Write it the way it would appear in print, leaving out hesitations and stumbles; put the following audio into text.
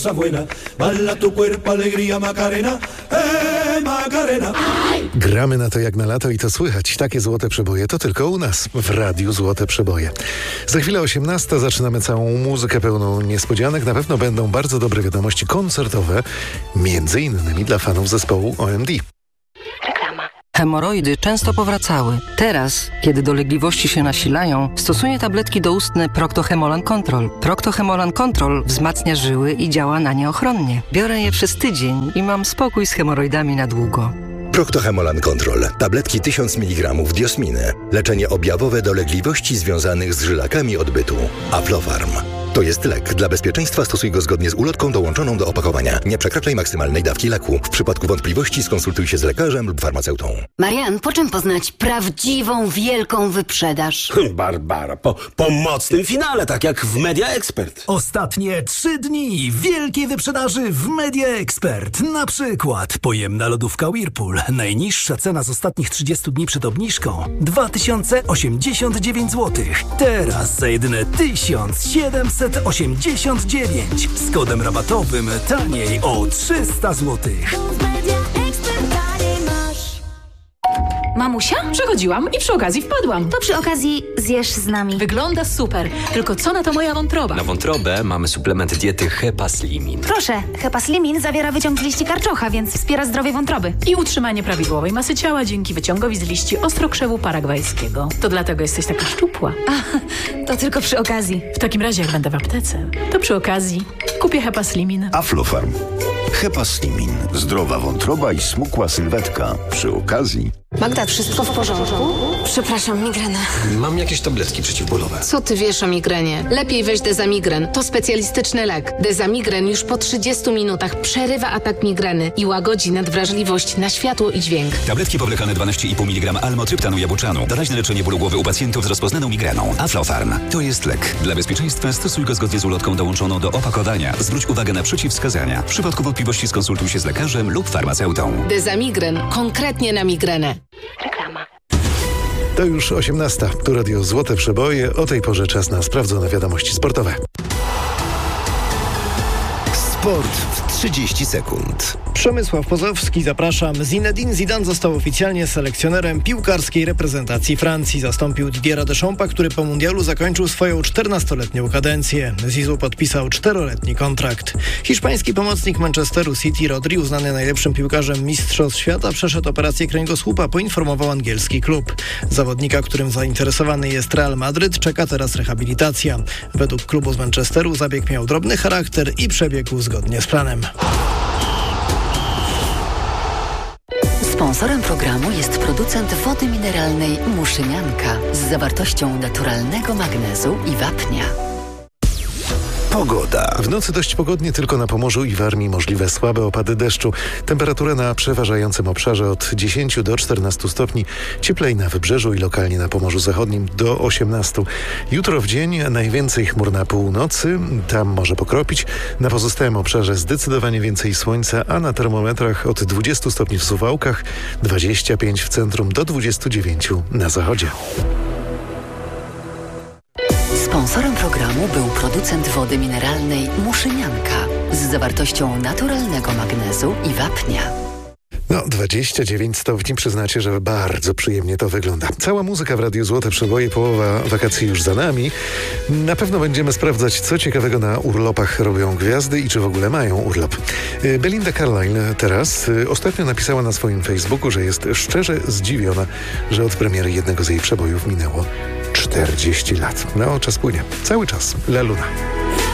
buena, bala tu cuerpo, alegría, Macarena, Macarena. Gramy na to jak na lato i to słychać. Takie złote przeboje to tylko u nas, w Radiu Złote Przeboje. Za chwilę 18 zaczynamy całą muzykę pełną niespodzianek. Na pewno będą bardzo dobre wiadomości koncertowe, między innymi dla fanów zespołu OMD. Hemoroidy często powracały. Teraz, kiedy dolegliwości się nasilają, stosuję tabletki doustne Procto-Hemolan Control. Procto-Hemolan Control wzmacnia żyły i działa na nie ochronnie. Biorę je przez tydzień i mam spokój z hemoroidami na długo. Procto-Hemolan Control. Tabletki 1000 mg diosminy. Leczenie objawowe dolegliwości związanych z żylakami odbytu. Aflofarm. To jest lek. Dla bezpieczeństwa stosuj go zgodnie z ulotką dołączoną do opakowania. Nie przekraczaj maksymalnej dawki leku. W przypadku wątpliwości skonsultuj się z lekarzem lub farmaceutą. Marian, po czym poznać prawdziwą, wielką wyprzedaż? Barbara, po mocnym finale, tak jak w Media Expert. Ostatnie 3 dni wielkiej wyprzedaży w Media Expert. Na przykład pojemna lodówka Whirlpool. Najniższa cena z ostatnich 30 dni przed obniżką 2089 zł. Teraz za jedyne 1789. Z kodem rabatowym taniej o 300 zł. Mamusia? Przechodziłam i przy okazji wpadłam. To przy okazji zjesz z nami. Wygląda super, tylko co na to moja wątroba? Na wątrobę mamy suplement diety Hepaslimin. Proszę, Hepaslimin zawiera wyciąg z liści karczocha, więc wspiera zdrowie wątroby. I utrzymanie prawidłowej masy ciała dzięki wyciągowi z liści ostrokrzewu paragwajskiego. To dlatego jesteś taka szczupła. To tylko przy okazji. W takim razie, jak będę w aptece, to przy okazji kupię Hepaslimin. Aflofarm. Hepaslimin. Zdrowa wątroba i smukła sylwetka. Przy okazji. Magda, wszystko w porządku? Przepraszam, migrena. Mam jakieś tabletki przeciwbólowe. Co ty wiesz o migrenie? Lepiej weź Dezamigren. To specjalistyczny lek. Dezamigren już po 30 minutach przerywa atak migreny i łagodzi nadwrażliwość na światło i dźwięk. Tabletki powlekane 12,5 mg almotryptanu jabłczanu. Doraźne leczenie bólu głowy u pacjentów z rozpoznaną migreną. Aflofarm. To jest lek. Dla bezpieczeństwa stosuj go zgodnie z ulotką dołączoną do opakowania. Zwróć uwagę na przeciwwskazania. W przypadku wątpliwości skonsultuj się z lekarzem lub farmaceutą. Dezamigren. Konkretnie na migrenę. Reklama. To już 18. Tu Radio Złote Przeboje. O tej porze czas na sprawdzone wiadomości sportowe. Sport w 30 sekund. Przemysław Pozowski, zapraszam. Zinedine Zidane został oficjalnie selekcjonerem piłkarskiej reprezentacji Francji. Zastąpił Didiera Deschampa, który po mundialu zakończył swoją 14-letnią kadencję. Zizou podpisał 4-letni kontrakt. Hiszpański pomocnik Manchesteru City Rodri, uznany najlepszym piłkarzem mistrzostw świata, przeszedł operację kręgosłupa, poinformował angielski klub. Zawodnika, którym zainteresowany jest Real Madryt, czeka teraz rehabilitacja. Według klubu z Manchesteru zabieg miał drobny charakter i przebiegł zgodnie z planem. Sponsorem programu jest producent wody mineralnej Muszynianka z zawartością naturalnego magnezu i wapnia. Pogoda. W nocy dość pogodnie, tylko na Pomorzu i Warmii możliwe słabe opady deszczu. Temperatura na przeważającym obszarze od 10 do 14 stopni. Cieplej na Wybrzeżu i lokalnie na Pomorzu Zachodnim do 18. Jutro w dzień najwięcej chmur na północy. Tam może pokropić. Na pozostałym obszarze zdecydowanie więcej słońca, a na termometrach od 20 stopni w Suwałkach, 25 w centrum do 29 na zachodzie. Sponsorem programu był producent wody mineralnej Muszynianka z zawartością naturalnego magnezu i wapnia. 29 stopni, przyznacie, że bardzo przyjemnie to wygląda. Cała muzyka w Radiu Złote Przeboje, połowa wakacji już za nami. Na pewno będziemy sprawdzać, co ciekawego na urlopach robią gwiazdy i czy w ogóle mają urlop. Belinda Carlisle teraz ostatnio napisała na swoim Facebooku, że jest szczerze zdziwiona, że od premiery jednego z jej przebojów minęło 40 lat. No, czas płynie. Cały czas. La Luna.